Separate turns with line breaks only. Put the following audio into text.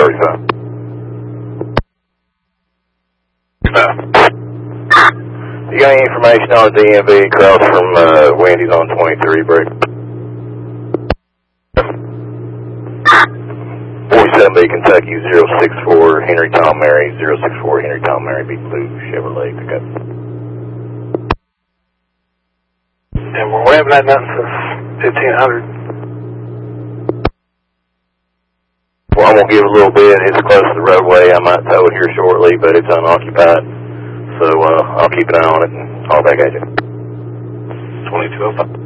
35. You got any information on the DMV across from Wendy's on 23, break? 47B Kentucky 064 Henry Tom Mary 064 Henry Tom Mary Big Blue Chevrolet pickup.
And we haven't had nothing since 1500.
Well, I'm going to give a little bit. It's close to the roadway. I might tow it here shortly, but it's unoccupied. So I'll keep an eye on it and call back at you.
2205.